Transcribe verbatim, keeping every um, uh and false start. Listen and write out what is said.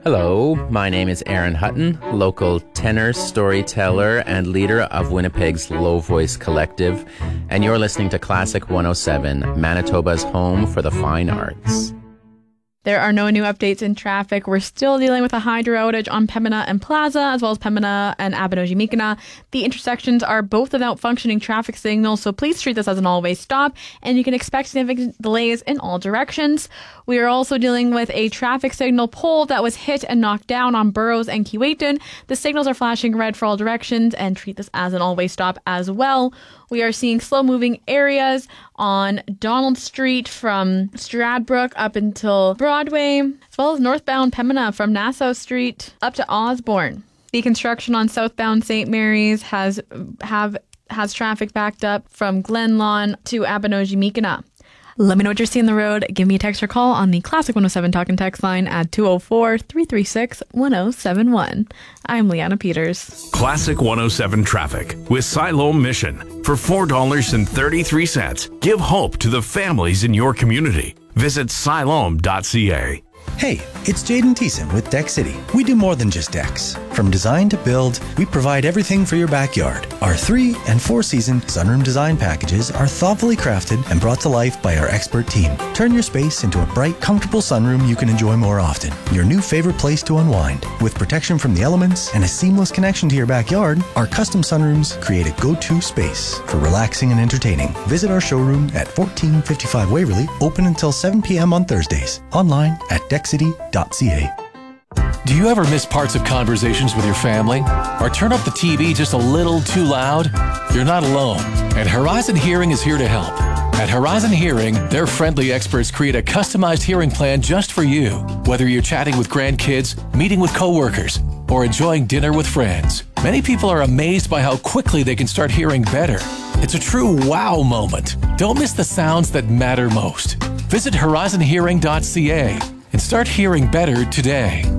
Hello, my name is Aaron Hutton, local tenor, storyteller, and leader of Winnipeg's Low Voice Collective, and you're listening to Classic one oh seven, Manitoba's home for the fine arts. There are no new updates in traffic. We're still dealing with a hydro outage on Pembina and Plaza, as well as Pembina and Abinogi-Mikina. The intersections are both without functioning traffic signals, so please treat this as an all-way stop, and you can expect significant delays in all directions. We are also dealing with a traffic signal pole that was hit and knocked down on Burroughs and Keewatin. The signals are flashing red for all directions, and treat this as an all-way stop as well. We are seeing slow-moving areas on Donald Street from Stradbrook up until Broadway, as well as northbound Pembina from Nassau Street up to Osborne. The construction on southbound Saint Mary's has have has traffic backed up from Glen Lawn to Abinogi-Mikina. Let me know what you're seeing on the road. Give me a text or call on the Classic one oh seven Talk and Text line at two oh four, three three six, one oh seven one. I'm Leanna Peters. Classic one oh seven Traffic with Siloam Mission. For four dollars and thirty-three cents, give hope to the families in your community. Visit siloam dot c a. Hey, it's Jaden Thiessen with Deck City. We do more than just decks. From design to build, we provide everything for your backyard. Our three and four season sunroom design packages are thoughtfully crafted and brought to life by our expert team. Turn your space into a bright, comfortable sunroom you can enjoy more often. Your new favorite place to unwind. With protection from the elements and a seamless connection to your backyard, our custom sunrooms create a go-to space for relaxing and entertaining. Visit our showroom at fourteen fifty-five Waverly, open until seven p.m. on Thursdays. Online at deck city dot c a. Do you ever miss parts of conversations with your family? Or turn up the T V just a little too loud? You're not alone, and Horizon Hearing is here to help. At Horizon Hearing, their friendly experts create a customized hearing plan just for you, whether you're chatting with grandkids, meeting with coworkers, or enjoying dinner with friends. Many people are amazed by how quickly they can start hearing better. It's a true wow moment. Don't miss the sounds that matter most. Visit horizon hearing dot c a and start hearing better today.